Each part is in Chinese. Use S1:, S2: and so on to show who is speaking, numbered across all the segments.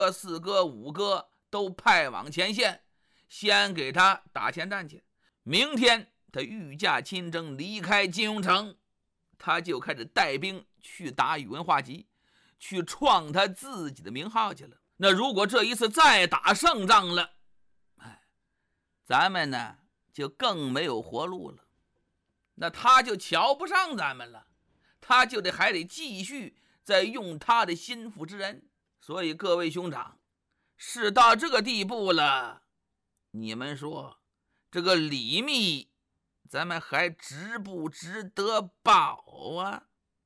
S1: 4哥5哥都派往前线，先给他打前站去。明天他御驾亲征，离开金庸城，他就开始带兵去打宇文化及，去创他自己的名号去了。那如果这一次再打胜仗了，咱们呢就更没有活路了，那他就瞧不上咱们了，他就还得继续再用他的心腹之人。所以各位兄长，事到这个地步了，你们说这个李密咱们还值不值得保啊？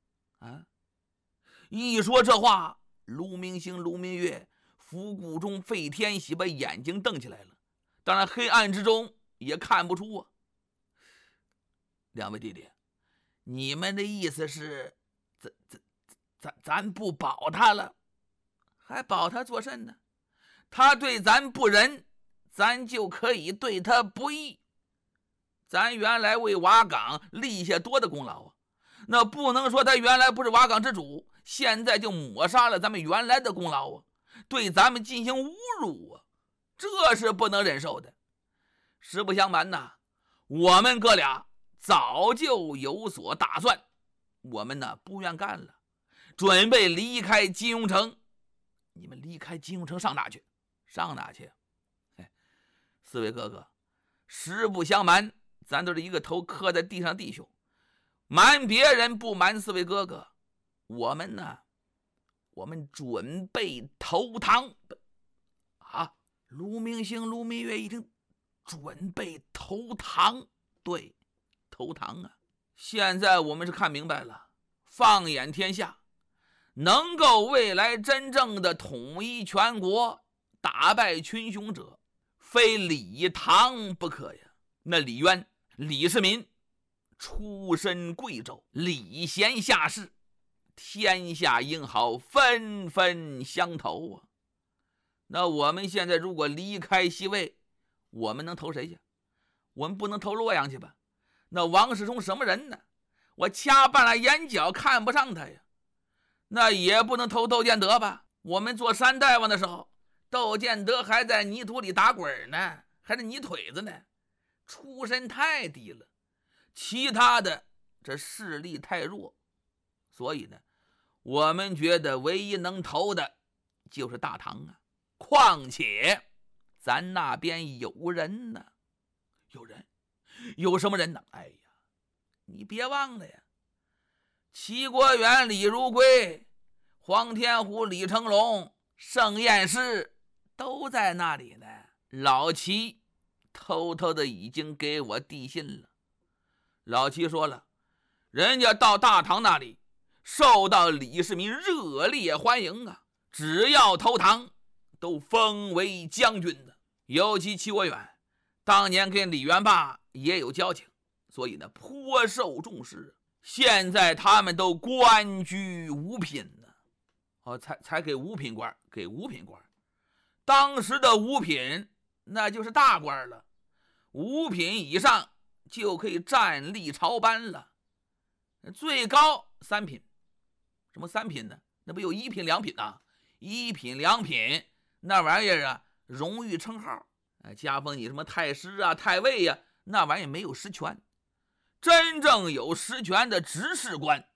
S1: 一说这话，卢明星、卢明月、伏谷中、费天喜把眼睛瞪起来了，当然黑暗之中也看不出啊。两位弟弟，你们的意思是咱不保他了，还保他做甚呢？他对咱不仁，咱就可以对他不义。咱原来为瓦岗立下多的功劳啊，那不能说他原来不是瓦岗之主，现在就抹杀了咱们原来的功劳啊，对咱们进行侮辱啊，这是不能忍受的。实不相瞒呐，我们哥俩早就有所打算，我们呢不愿干了，准备离开金庸城。你们离开金庸城上哪去？上哪去？四位哥哥，实不相瞒，咱都是一个头磕在地上的弟兄，瞒别人不瞒四位哥哥，我们呢，我们准备投唐啊！卢明星、卢明月一听，准备投唐，对，投唐啊！现在我们是看明白了，放眼天下，能够未来真正的统一全国、打败群雄者，非李唐不可呀。那李渊、李世民出身贵胄，礼贤下士，天下英豪纷纷相投啊。那我们现在如果离开西魏，我们能投谁去？我们不能投洛阳去吧？那王世充什么人呢？我掐半了眼角看不上他呀。那也不能投窦建德吧？我们做山大王的时候，窦建德还在泥土里打滚呢，还是泥腿子呢，出身太低了。其他的这势力太弱，所以呢，我们觉得唯一能投的就是大唐啊。况且咱那边有人呢。有人？有什么人呢？哎呀，你别忘了呀，齐国远、李如归、黄天虎、李成龙、盛彦师都在那里呢。老齐偷偷的已经给我递信了。老齐说了，人家到大唐那里受到李世民热烈欢迎啊，只要投唐都封为将军的。尤其齐国远当年跟李元霸也有交情，所以呢颇受重视。现在他们都官居五品呢，才给五品官，给五品官。当时的五品那就是大官了，五品以上就可以站立朝班了，最高3品。什么3品呢？那不有1品2品啊？1品2品那玩意儿啊，荣誉称号，加封你什么太师啊、太尉啊，那玩意儿没有实权。真正有实权的执事官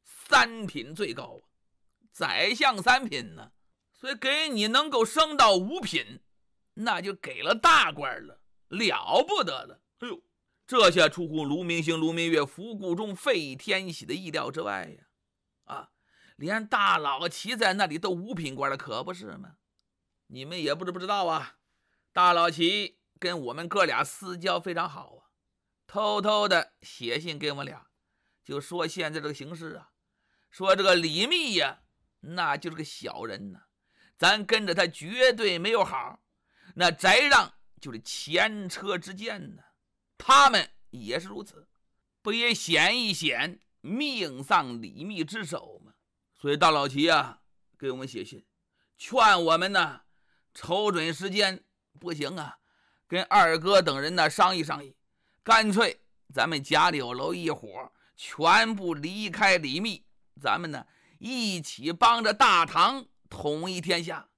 S1: 3品最高啊，宰相3品呢。所以给你能够升到5品，那就给了大官了，了不得了。哎呦，这下出乎卢明星、卢明月、伏谷中、费天喜的意料之外呀！连大老齐在那里都5品官了，可不是吗？你们也不知道啊，大老齐跟我们哥俩私交非常好啊，偷偷的写信给我们俩，就说现在这个形势啊，说这个李密呀，那就是个小人呢，咱跟着他绝对没有好。那翟让就是前车之鉴呢，他们也是如此，不也险一险命丧李密之手吗？所以大老齐啊给我们写信，劝我们呢瞅准时间，不行啊，跟二哥等人呢商议商议，干脆咱们贾柳楼一伙全部离开李密，咱们呢一起帮着大唐统一天下。